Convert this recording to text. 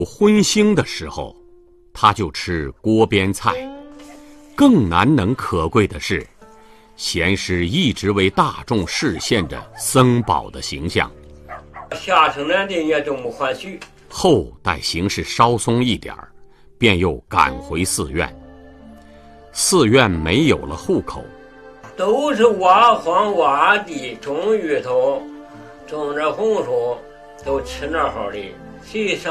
荤腥的时候，他就吃锅边菜。更难能可贵的是，贤师一直为大众示现着僧宝的形象。 下城南的也都没还许。 后待形势稍松一点儿，便又赶回寺院。寺院没有了户口， 都是挖荒挖地，种芋头，种点红薯，都吃那好的。谁上